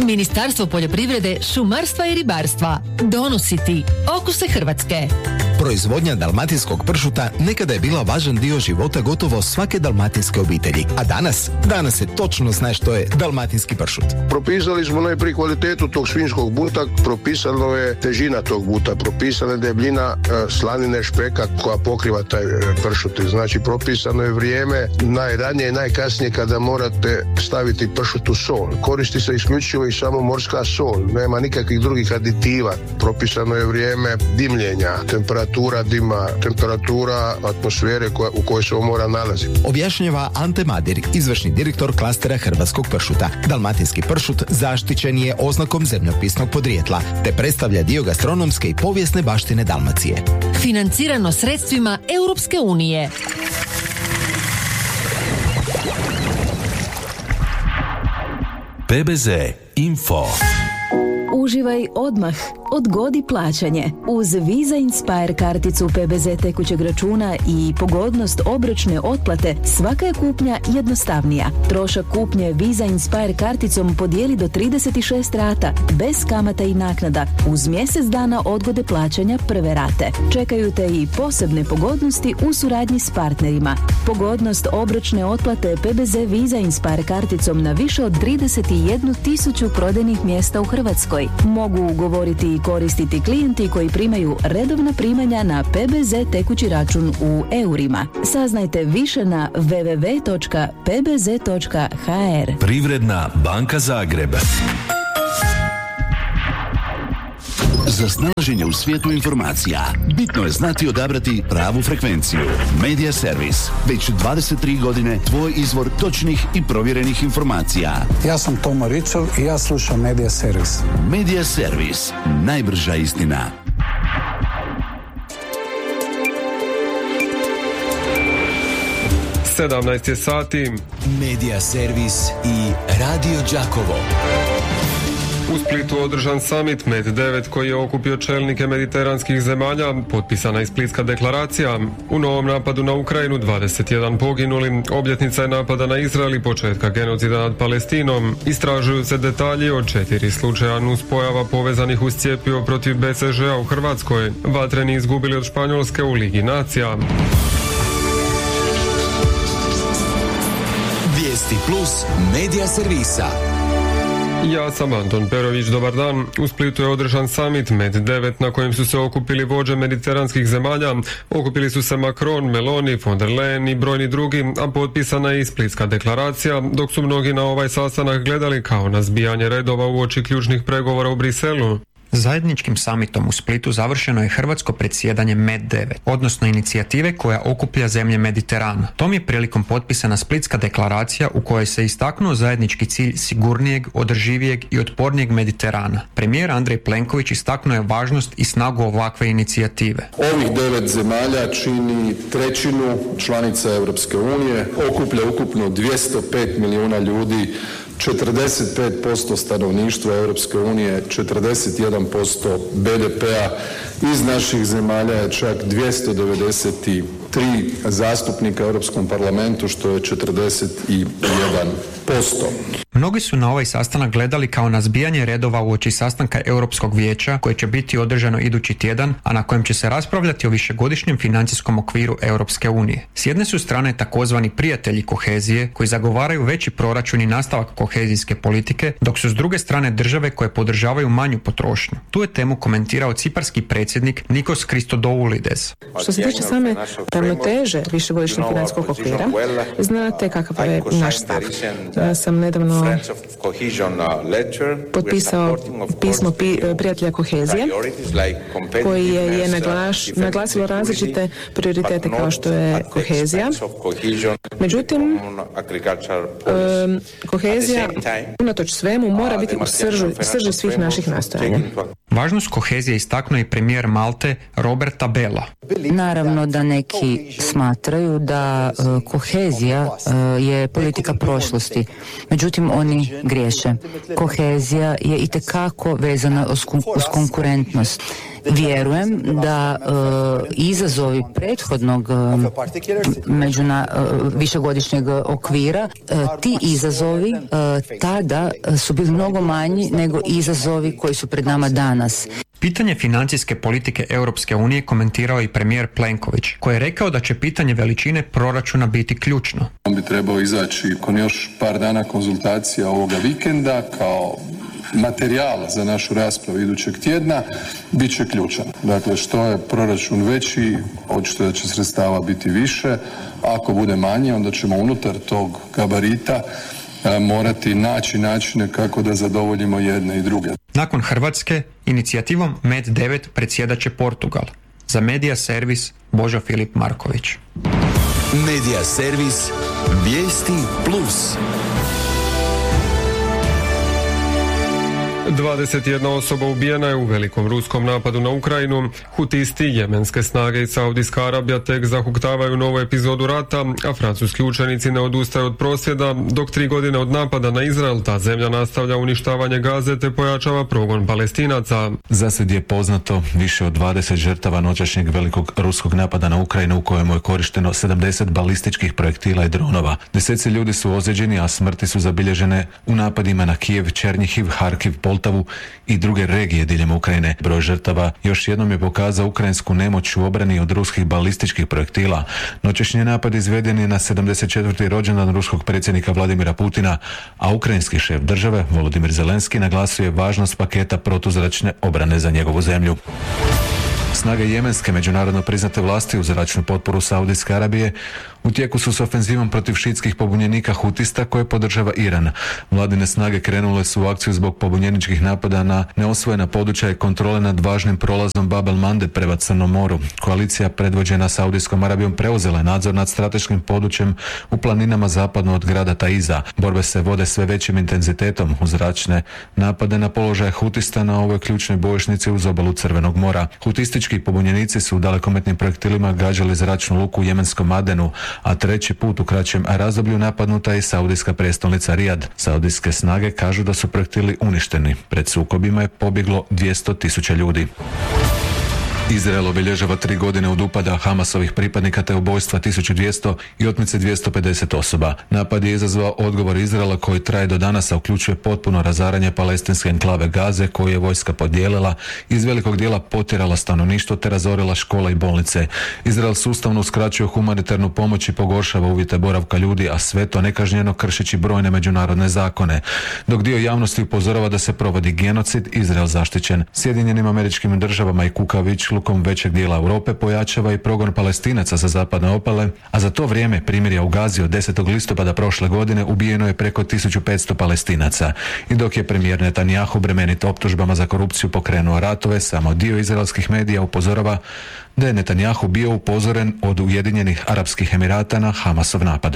Ministarstvo poljoprivrede, šumarstva i ribarstva donosi ti Okuse Hrvatske. Proizvodnja dalmatinskog pršuta nekada je bila važan dio života gotovo svake dalmatinske obitelji, a danas se točno zna što je dalmatinski pršut. Propisali smo najprije kvalitetu tog svinjskog buta, propisano je težina tog buta, propisana je debljina slanine špeka koja pokriva taj pršut. Znači propisano je vrijeme najranije i najkasnije kada morate staviti pršut u sol. Koristi se isključivo i samo morska sol, nema nikakvih drugih aditiva. Propisano je vrijeme dimljenja, temperatura dima, temperatura atmosfere u kojoj se ovo mora nalaziti. Objašnjava Ante Madir, izvršni direktor klastera hrvatskog pršuta. Dalmatinski pršut zaštićen je oznakom zemljopisnog podrijetla, te predstavlja dio gastronomske i povijesne baštine Dalmacije. Financirano sredstvima Europske unije. PBZ Info. Uživaj odmah. Odgodi plaćanje. Uz Visa Inspire karticu PBZ tekućeg računa i pogodnost obročne otplate, svaka je kupnja jednostavnija. Trošak kupnje Visa Inspire karticom podijeli do 36 rata, bez kamata i naknada, uz mjesec dana odgode plaćanja prve rate. Čekaju te i posebne pogodnosti u suradnji s partnerima. Pogodnost obročne otplate PBZ Visa Inspire karticom na više od 31.000 prodajnih mjesta u Hrvatskoj. Mogu ugovoriti i koristiti klijenti koji primaju redovna primanja na PBZ tekući račun u eurima. Saznajte više na www.pbz.hr. Privredna banka Zagreb. Za snalaženje u svijetu informacija bitno je znati odabrati pravu frekvenciju. Media Servis. Već 23 godine tvoj izvor točnih i provjerenih informacija. Ja sam Tomo Ricov i ja slušam Media Servis. Media Servis. Najbrža istina. Sedamnaest je sati. Media Servis i Radio Đakovo. U Splitu održan summit Med9 koji je okupio čelnike mediteranskih zemalja, potpisana je Splitska deklaracija. U novom napadu na Ukrajinu 21 poginuli, obljetnica je napada na Izrael i početka genocida nad Palestinom. Istražuju se detalji o 4 slučaja nuspojava povezanih uz cjepivo protiv BCG-a u Hrvatskoj. Vatreni izgubili od Španjolske u Ligi nacija. Vijesti plus Media Servisa. Ja sam Anton Perović, dobar dan. U Splitu je održan summit Med9 na kojem su se okupili vođe mediteranskih zemalja. Okupili su se Macron, Meloni, von der Leyen i brojni drugi, a potpisana je i Splitska deklaracija, dok su mnogi na ovaj sastanak gledali kao na zbijanje redova uoči ključnih pregovora u Briselu. Zajedničkim samitom u Splitu završeno je hrvatsko predsjedanje Med9, odnosno inicijative koja okuplja zemlje Mediterana. Tom je prilikom potpisana Splitska deklaracija u kojoj se istaknuo zajednički cilj sigurnijeg, održivijeg i otpornijeg Mediterana. Premijer Andrej Plenković istaknuo je važnost i snagu ovakve inicijative. Ovih 9 zemalja čini trećinu članica Europske unije, okuplja ukupno 205 milijuna ljudi, 45% stanovništva Europske unije, 41% BDP-a. Iz naših zemalja je čak 293 zastupnika u Europskom parlamentu, što je 41%. Mnogi su na ovaj sastanak gledali kao na zbijanje redova uoči sastanka Europskog vijeća koje će biti održano idući tjedan, a na kojem će se raspravljati o višegodišnjem financijskom okviru Europske unije. S jedne su strane takozvani prijatelji kohezije koji zagovaraju veći proračun i nastavak kohezijske politike, dok su s druge strane države koje podržavaju manju potrošnju. Tu je temu komentirao ciparski predsjednik Nikos Christodoulides. Što se tiče same ravnoteže višegodišnjeg financijskog okvira, znate kakav je naš stav. Ja sam nedavno potpisao pismo prijatelja kohezije koji je naglasilo različite prioritete kao što je kohezija. Međutim, kohezija unatoč svemu mora biti u srži svih naših nastojanja. Važnost kohezije istaknuo i premijer Malte Roberta Bela. Naravno da neki smatraju da kohezija je politika prošlosti. Međutim, oni griješe. Kohezija je itekako vezana uz konkurentnost. Vjerujem da izazovi prethodnog višegodišnjeg okvira, ti izazovi tada su bili mnogo manji nego izazovi koji su pred nama danas. Pitanje financijske politike Europske unije komentirao i premijer Plenković, koji je rekao da će pitanje veličine proračuna biti ključno. On bi trebao izaći nakon još par dana konzultacija ovoga vikenda kao materijal za našu raspravu idućeg tjedna, bit će ključan. Dakle, što je proračun veći, očito da će sredstava biti više. Ako bude manje, onda ćemo unutar tog gabarita morati naći načine kako da zadovoljimo jedne i druge. Nakon Hrvatske, inicijativom Med9 predsjedat će Portugal. Za Medija Servis Božo Filip Marković. Medija Servis, vijesti plus. 21 osoba ubijena je u velikom ruskom napadu na Ukrajinu. Hutisti, jemenske snage i Saudijska Arabija tek zahuktavaju novu epizodu rata, a francuski učenici ne odustaju od prosvjeda, dok 3 godine od napada na Izrael ta zemlja nastavlja uništavanje Gaze te pojačava progon Palestinaca. Zasad je poznato više od 20 žrtava noćašnjeg velikog ruskog napada na Ukrajinu u kojemu je korišteno 70 balističkih projektila i dronova. Deseci ljudi su ozlijeđeni, a smrti su zabilježene u napadima na Kijev, Černjihiv, Harkiv, Poltavu i druge regije diljem Ukrajine. Broj žrtava još jednom je pokazao ukrajinsku nemoć u obrani od ruskih balističkih projektila. Noćašnji napad izveden je na 74. rođendan ruskog predsjednika Vladimira Putina, a ukrajinski šef države Volodimir Zelenski naglasio je važnost paketa protuzračne obrane za njegovu zemlju. Snage jemenske međunarodno priznate vlasti uz zračnu potporu Saudijske Arabije u tijeku su s ofenzivom protiv šiitskih pobunjenika Hutista koje podržava Iran. Vladine snage krenule su u akciju zbog pobunjeničkih napada na neosvojena područja i kontrole nad važnim prolazom Bab el-Mandeb prema Crnom moru. Koalicija predvođena Saudijskom Arabijom preuzela je nadzor nad strateškim područjem u planinama zapadno od grada Taiza. Borbe se vode sve većim intenzitetom uz zračne napade na položaje Hutista na ovoj ključnoj bojišnici uz obalu Crvenog mora. Hutistički pobunjenici su u dalekometnim projektilima gađali zračnu luku u jemenskom Adenu, a treći put u kraćem razdoblju napadnuta je saudijska prijestolnica Rijad. Saudijske snage kažu da su projektili uništeni. Pred sukobima je pobjeglo 200.000 ljudi. Izrael obilježava 3 godine od upada Hamasovih pripadnika te ubojstva 1200 i otmice 250 osoba. Napad je izazvao odgovor Izraela koji traje do danas, a uključuje potpuno razaranje palestinske enklave Gaze koju je vojska podijelila, iz velikog dijela potjerala stanovništvo te razorila škole i bolnice. Izrael sustavno uskraćuje humanitarnu pomoć i pogoršava uvjete boravka ljudi, a sve to nekažnjeno kršeći brojne međunarodne zakone. Dok dio javnosti upozorava da se provodi genocid, Izrael zaštićen Sjedinjenim Američkim Državama i kukavičlukom većeg dijela Europe pojačava i progon Palestinaca sa zapadne obale, a za to vrijeme primirja u Gazi od 10. listopada prošle godine ubijeno je preko 1500 Palestinaca. I dok je premijer Netanjahu bremenit optužbama za korupciju pokrenuo ratove, samo dio izraelskih medija upozorava da je Netanjahu bio upozoren od Ujedinjenih Arapskih Emirata na Hamasov napad.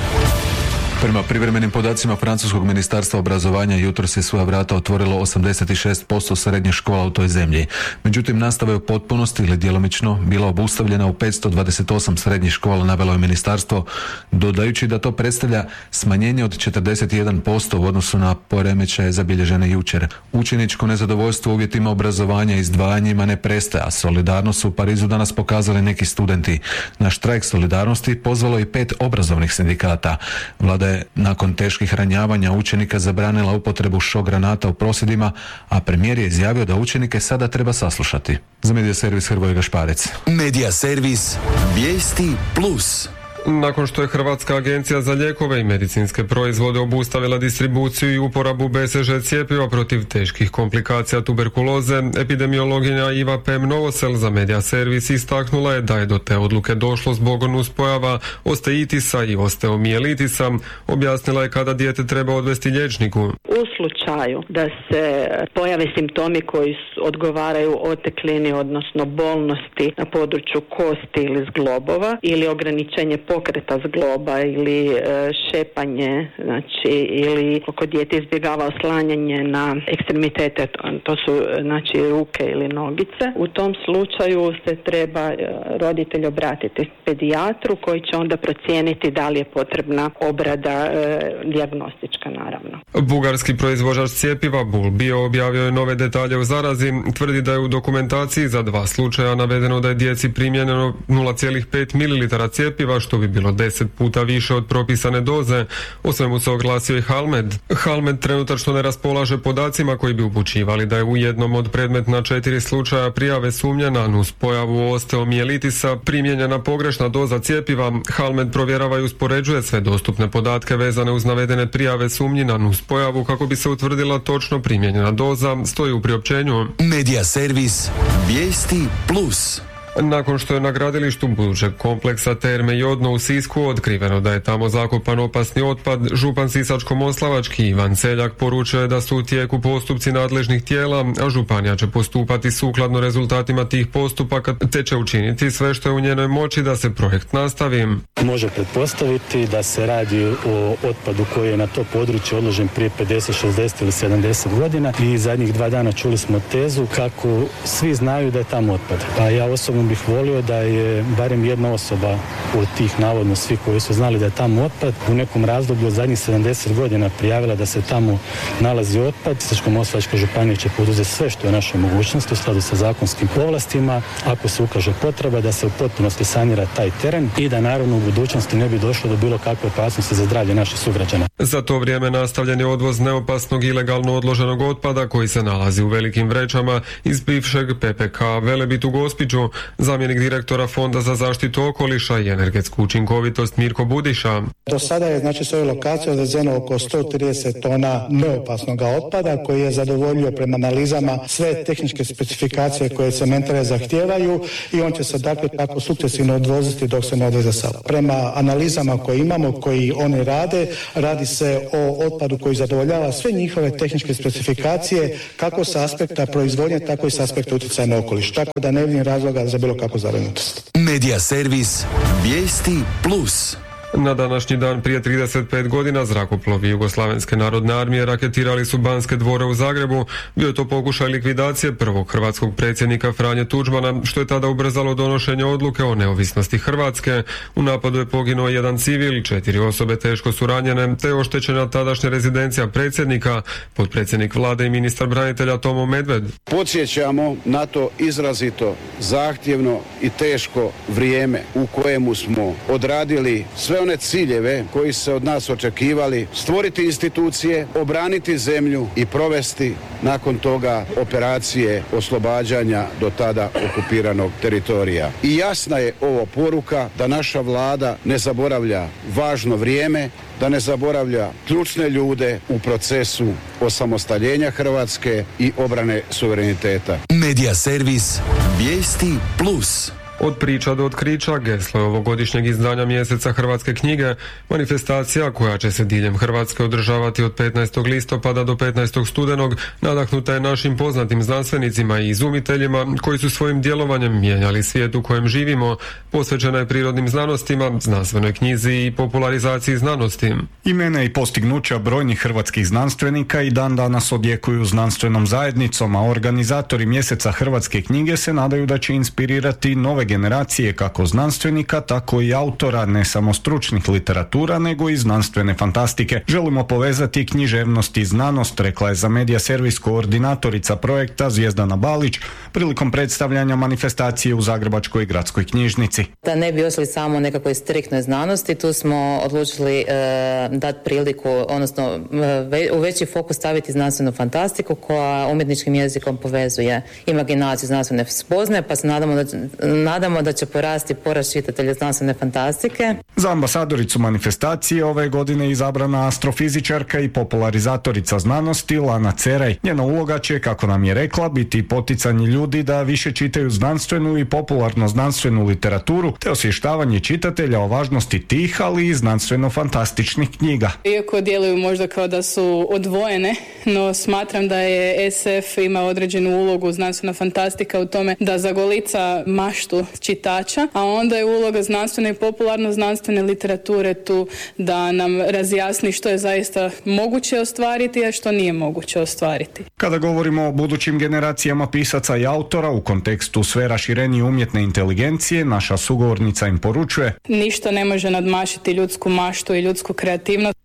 Prema privremenim podacima francuskog ministarstva obrazovanja jutros je svoja vrata otvorilo 86% srednjih škola u toj zemlji. Međutim, nastava je u potpunosti ili djelomično bila obustavljena u 528 srednjih škola, navelo je ministarstvo, dodajući da to predstavlja smanjenje od 41% u odnosu na poremećaje zabilježene jučer. Učeničko nezadovoljstvo uvjetima obrazovanja i izdvajanjima ne prestaje, a solidarnost su u Parizu danas pokazali neki studenti. Na štrajk solidarnosti pozvalo i 5 obrazovnih sindikata. Vlada je nakon teških ranjavanja učenika zabranila upotrebu šok granata u prosvjedima, a premijer je izjavio da učenike sada treba saslušati. Za Medija Servis Hrvoje Gašparec. Medija Servis, vijesti plus. Nakon što je Hrvatska agencija za lijekove i medicinske proizvode obustavila distribuciju i uporabu BCG cjepiva protiv teških komplikacija tuberkuloze, epidemiologinja Iva Pem Novosel za Medija Servis istaknula je da je do te odluke došlo zbog nuspojava osteitisa i osteomijelitisa. Objasnila je kada dijete treba odvesti liječniku. U slučaju da se pojave simptomi koji odgovaraju oteklini, odnosno bolnosti na području kosti ili zglobova ili ograničenje pokreta zgloba ili šepanje, znači ili ako dijete izbjegava oslanjanje na ekstremitete, to su znači ruke ili nogice. U tom slučaju se treba roditelj obratiti pedijatru koji će onda procijeniti da li je potrebna obrada dijagnostička naravno. Bugarski proizvođač cjepiva Bulbio objavio je nove detalje o zarazi. Tvrdi da je u dokumentaciji za 2 slučaja navedeno da je djeci primijenjeno 0,5 ml cjepiva, što bi bilo 10 puta više od propisane doze. O svemu se oglasio i Halmed. Halmed trenutačno ne raspolaže podacima koji bi upućivali da je u jednom od predmetna 4 slučaja prijave sumnje na nuspojavu osteomijelitisa primijenjena pogrešna doza cjepiva. Halmed provjerava i uspoređuje sve dostupne podatke vezane uz navedene prijave sumnji na nuspojavu kako bi se utvrdila točno primijenjena doza, stoji u priopćenju. Medija servis Vijesti Plus. Nakon što je na gradilištu budućeg kompleksa Terme Jodno u Sisku otkriveno da je tamo zakopan opasni otpad, župan Sisačko-moslavački Ivan Celjak poručio je da su u tijeku postupci nadležnih tijela, a županija će postupati sukladno rezultatima tih postupaka te će učiniti sve što je u njenoj moći da se projekt nastavi. Može pretpostaviti da se radi o otpadu koji je na to područje odložen prije 50, 60 ili 70 godina i zadnjih 2 dana čuli smo tezu kako svi znaju da je tamo otpad. A ja osobno bih volio da je barem jedna osoba od tih navodno svi koji su znali da je tamo otpad u nekom razdoblju od zadnjih 70 godina prijavila da se tamo nalazi otpad. Sisačko-moslavačka županija će poduzeti sve što je našoj mogućnosti u skladu sa zakonskim ovlastima, ako se ukaže potreba da se u potpunosti sanira taj teren i da naravno u budućnosti ne bi došlo do bilo kakve opasnosti za zdravlje naših sugrađana. Za to vrijeme nastavljen je odvoz neopasnog ilegalno odloženog otpada koji se nalazi u velikim vrećama iz bivšeg PPK Velebit u Gospiću. Zamjenik direktora Fonda za zaštitu okoliša i energetsku učinkovitost Mirko Budiša. Do sada je znači s ove lokacije odvezeno oko 130 tona neopasnog otpada koji je zadovoljio prema analizama sve tehničke specifikacije koje cementare zahtijevaju i on će se dakle tako sukcesivno odvoziti dok se ne odveze sav. Prema analizama koje imamo, koji oni rade, radi se o otpadu koji zadovoljava sve njihove tehničke specifikacije kako sa aspekta proizvodnje, tako i sa aspekta utjecaja na okoliš. Tako da ne vidim razloga za bilo kakvu zabrinutost. Medija servis Vijesti Plus. Na današnji dan prije 35 godina zrakoplovi Jugoslavenske narodne armije raketirali su Banske dvore u Zagrebu. Bio je to pokušaj likvidacije prvog hrvatskog predsjednika Franje Tuđmana, što je tada ubrzalo donošenje odluke o neovisnosti Hrvatske. U napadu je poginuo jedan civil, 4 osobe teško su ranjene, te je oštećena tadašnja rezidencija predsjednika, potpredsjednik vlade i ministar branitelja Tomo Medved. Podsjećamo na to izrazito zahtjevno i teško vrijeme u kojemu smo odradili sve one ciljeve koji se od nas očekivali, stvoriti institucije, obraniti zemlju i provesti nakon toga operacije oslobađanja do tada okupiranog teritorija. I jasna je ovo poruka da naša vlada ne zaboravlja važno vrijeme, da ne zaboravlja ključne ljude u procesu osamostaljenja Hrvatske i obrane suvereniteta. Medija servis Vijesti Plus. Od priča do otkrića, geslo je ovogodišnjeg izdanja mjeseca Hrvatske knjige, manifestacija koja će se diljem Hrvatske održavati od 15. listopada do 15. studenog, nadahnuta je našim poznatim znanstvenicima i izumiteljima koji su svojim djelovanjem mijenjali svijet u kojem živimo. Posvećena je prirodnim znanostima, znanstvenoj knjizi i popularizaciji znanosti. Imena i postignuća brojnih hrvatskih znanstvenika i dan danas odjekuju znanstvenom zajednicom, a organizatori mjeseca Hrvatske knjige se nadaju da će inspirirati nove generacije kako znanstvenika, tako i autora ne samo stručnih literatura, nego i znanstvene fantastike. Želimo povezati književnost i znanost, rekla je za Medija servis koordinatorica projekta Zvijezdana Balić prilikom predstavljanja manifestacije u Zagrebačkoj gradskoj knjižnici. Da ne bi ostali samo nekakvoj striktnoj znanosti, tu smo odlučili dati priliku, odnosno u veći fokus staviti znanstvenu fantastiku koja umjetničkim jezikom povezuje imaginaciju znanstvene spoznaje, pa se nadamo da će porasti porast čitatelja znanstvene fantastike. Za ambasadoricu manifestacije ove godine izabrana astrofizičarka i popularizatorica znanosti Lana Ceraj. Njena uloga će, kako nam je rekla, biti poticanje ljudi da više čitaju znanstvenu i popularno znanstvenu literaturu, te osvještavanje čitatelja o važnosti tih, ali i znanstveno-fantastičnih knjiga. Iako djeluju možda kao da su odvojene, no smatram da je SF ima određenu ulogu znanstvena fantastika u tome da zagolica maštu čitača, a onda je uloga znanstvene i popularno znanstvene literature tu da nam razjasni što je zaista moguće ostvariti, a što nije moguće ostvariti. Kada govorimo o budućim generacijama pisaca i autora u kontekstu sve raširenije umjetne inteligencije, naša sugovornica im poručuje: ništa ne može nadmašiti ljudsku maštu i ljudsku kreativnost.